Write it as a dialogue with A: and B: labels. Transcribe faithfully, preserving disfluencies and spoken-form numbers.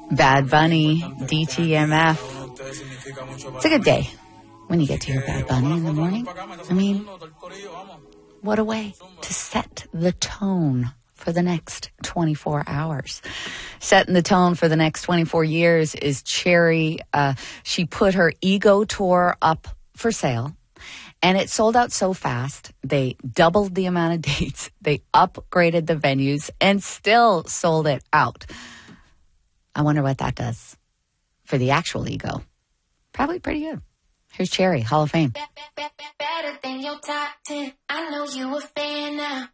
A: Bad Bunny, D T M F. It's a good day when you get to hear Bad Bunny in the morning. I mean, what a way to set the tone for the next twenty-four hours. Setting the tone for the next twenty-four years is Cherry. Uh, she put her Ego tour up for sale, and it sold out so fast. They doubled the amount of dates. They upgraded the venues and still sold it out. I wonder what that does for the actual Ego. Probably pretty good. Here's Cherry, Hall of Fame.
B: Better than your top ten. I know you a fan now.